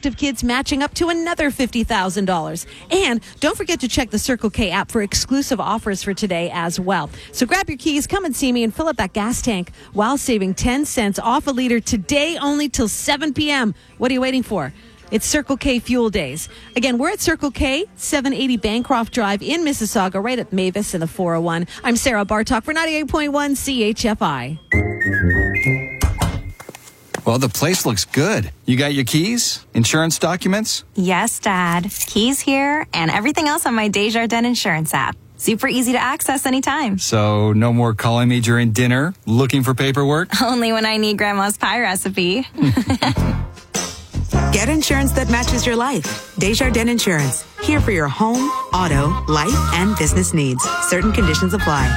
active kids matching up to another $50,000. And don't forget to check the Circle K app for exclusive offers for today as well. So grab your keys, come and see me, and fill up that gas tank while saving 10 cents off a liter today only till 7 p.m. What are you waiting for? It's Circle K Fuel Days. Again, we're at Circle K, 780 Bancroft Drive in Mississauga, right at Mavis in the 401. I'm Sarah Bartok for 98.1 CHFI. Well, the place looks good. You got your keys? Insurance documents? Yes, Dad. Keys here and everything else on my Desjardins Insurance app. Super easy to access anytime. So no more calling me during dinner, looking for paperwork? Only when I need Grandma's pie recipe. Get insurance that matches your life. Desjardins Insurance. Here for your home, auto, life, and business needs. Certain conditions apply.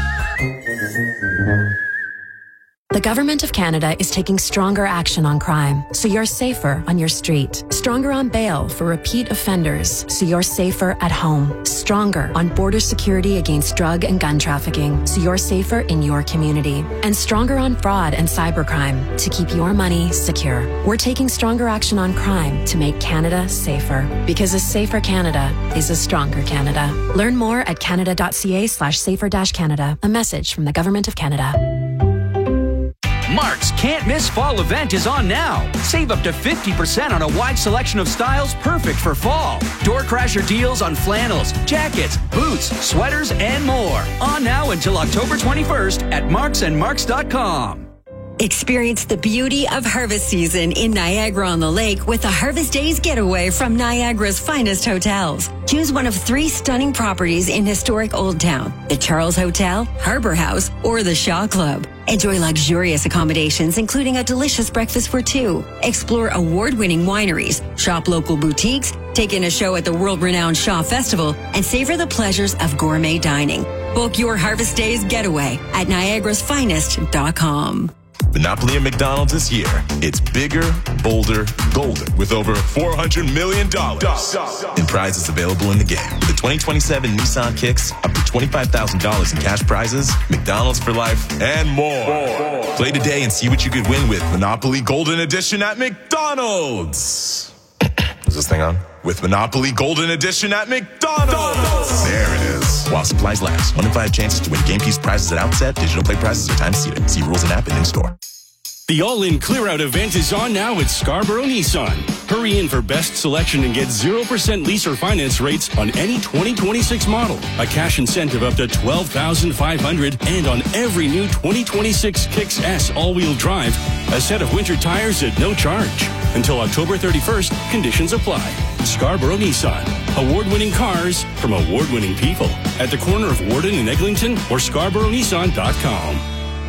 The Government of Canada is taking stronger action on crime, so you're safer on your street. Stronger on bail for repeat offenders, so you're safer at home. Stronger on border security against drug and gun trafficking, so you're safer in your community. And stronger on fraud and cybercrime, to keep your money secure. We're taking stronger action on crime to make Canada safer. Because a safer Canada is a stronger Canada. Learn more at canada.ca/safer-Canada. A message from the Government of Canada. Mark's Can't Miss Fall event is on now. Save up to 50% on a wide selection of styles perfect for fall. Door crasher deals on flannels, jackets, boots, sweaters, and more. On now until October 21st at marksandmarks.com. Experience the beauty of harvest season in Niagara-on-the-Lake with the Harvest Days Getaway from Niagara's finest hotels. Choose one of 3 stunning properties in historic Old Town, the Charles Hotel, Harbor House, or the Shaw Club. Enjoy luxurious accommodations, including a delicious breakfast for 2. Explore award-winning wineries, shop local boutiques, take in a show at the world-renowned Shaw Festival, and savor the pleasures of gourmet dining. Book your Harvest Days Getaway at niagarasfinest.com. Monopoly at McDonald's this year. It's bigger, bolder, golden with over $400 million in prizes available in the game. With the 2027 Nissan Kicks, up to $25,000 in cash prizes, McDonald's for life, and more. Play today and see what you could win with Monopoly Golden Edition at McDonald's. Is this thing on? With Monopoly Golden Edition at McDonald's. There it is. While supplies last. 1 in 5 chances to win game piece prizes at outset. Digital play prizes are time seated. See rules and app and in-store. The All-In Clear-Out event is on now at Scarborough Nissan. Hurry in for best selection and get 0% lease or finance rates on any 2026 model. A cash incentive up to $12,500 and on every new 2026 Kicks S all-wheel drive. A set of winter tires at no charge. Until October 31st, conditions apply. Scarborough Nissan. Award-winning cars from award-winning people. At the corner of Warden and Eglinton or ScarboroughNissan.com.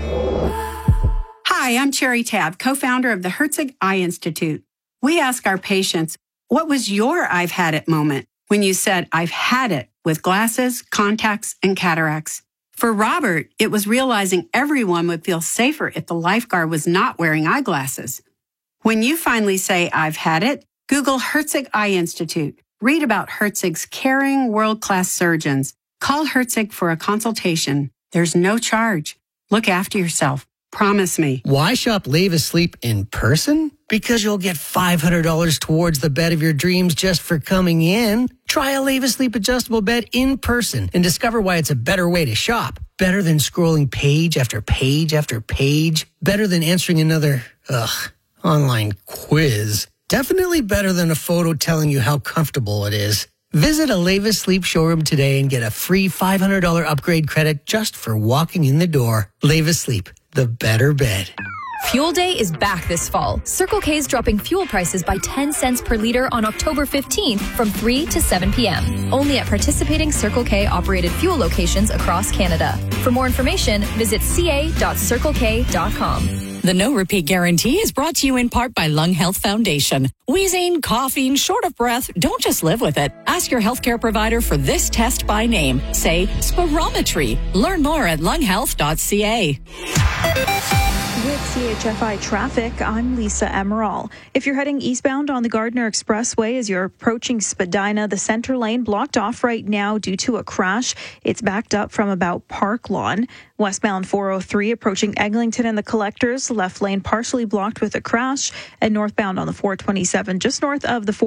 Hi, I'm Cherry Tab, co-founder of the Herzig Eye Institute. We ask our patients, what was your I've had it moment when you said, I've had it with glasses, contacts, and cataracts? For Robert, it was realizing everyone would feel safer if the lifeguard was not wearing eyeglasses. When you finally say, I've had it, Google Herzig Eye Institute. Read about Herzig's caring, world-class surgeons. Call Herzig for a consultation. There's no charge. Look after yourself. Promise me. Why shop Levis Sleep in person? Because you'll get $500 towards the bed of your dreams just for coming in. Try a Levis Sleep adjustable bed in person and discover why it's a better way to shop. Better than scrolling page after page after page. Better than answering another, online quiz. Definitely better than a photo telling you how comfortable it is. Visit a Levis Sleep showroom today and get a free $500 upgrade credit just for walking in the door. Levis Sleep, the better bed. Fuel Day is back this fall. Circle K is dropping fuel prices by 10 cents per liter on October 15th from 3 to 7 p.m. Only at participating Circle K operated fuel locations across Canada. For more information, visit ca.circlek.com. The No Repeat Guarantee is brought to you in part by Lung Health Foundation. Wheezing, coughing, short of breath, don't just live with it. Ask your healthcare provider for this test by name. Say spirometry. Learn more at lunghealth.ca. With CHFI traffic, I'm Lisa Emerald. If you're heading eastbound on the Gardiner Expressway as you're approaching Spadina, the center lane blocked off right now due to a crash. It's backed up from about Park Lawn. Westbound 403 approaching Eglinton and the Collectors, left lane partially blocked with a crash, and northbound on the 427 just north of the